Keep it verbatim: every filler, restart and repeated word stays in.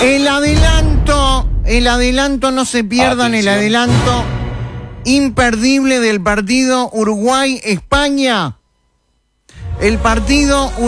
El adelanto, el adelanto, no se pierdan. Atención. El adelanto imperdible del partido Uruguay-España. El partido